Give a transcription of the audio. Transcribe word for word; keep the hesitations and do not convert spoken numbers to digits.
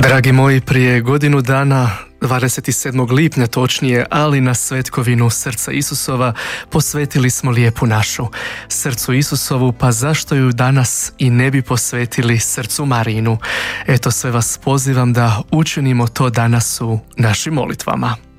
Dragi moji, prije godinu dana, dvadeset sedmog lipnja točnije, ali na svetkovinu Srca Isusova, posvetili smo lijepu našu Srcu Isusovu, pa zašto ju danas i ne bi posvetili Srcu Marijinu? Eto, sve vas pozivam da učinimo to danas u našim molitvama.